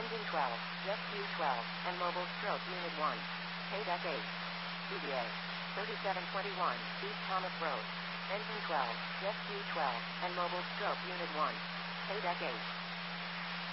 Engine 12, Jet Q12, and Mobile Stroke Unit 1. KDEC 8. DBA 3721, East Thomas Road. Engine 12, Jet Q12, and Mobile Stroke Unit 1. KDEC 8.